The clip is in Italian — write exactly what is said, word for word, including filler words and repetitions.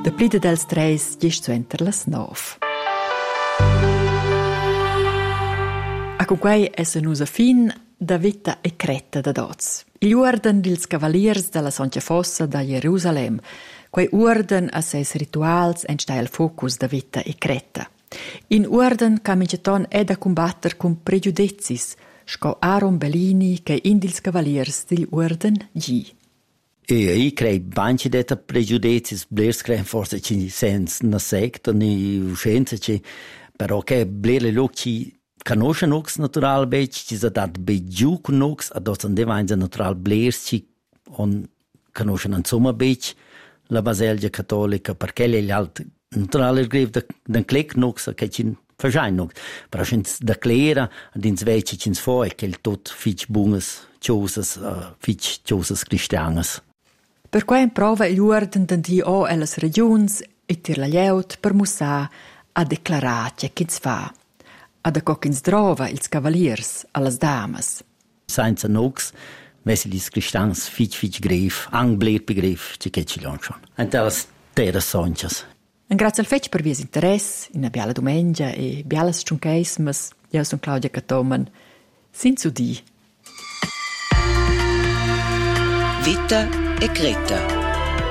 De plida dels treis gest suenter las nov. A con quei essa nusa fin da vita e cretta da dots. Il orden dils cavaliers della Santa Fossa da Gerusalem, quei orden a ses rituals en stai al focus da vita e cretta. In orden caminciaton è da combatter con pregiudezis, sco Aaron Bellini che in dils cavaliers del orden gi. E io credo banci detta pregiudezis, blers credo forse ci sens na secta ni uscenza ci, però che blere loci conosce nox natural bec, ci sa dat be giù con nox, ad osan devainza natural blers ci on conosce insomma bec la baselgia cattolica, perché gli altri natural grev da dan click nox che ci faschein nox, però cins da clera ad ins veci cins foi che il tot fich bunges ciosas, uh, fich ciosas cristianas. Per quei prova il orden d'andi o e las regions e tir la lieut per mussà a declarar che ch'ins fa, ad a co ch'ins drova ils cavaliers allas damas. Senza nox, vesi lis cristians fich fich grev, ang bler begrev, che che ci lanchon. Antelas terras sonchas. Un grazie al fetch per vies interess, in a biala domengia e bialas ciuncheismas, io son Claudia Catoman, sin su di. Vita e Creta.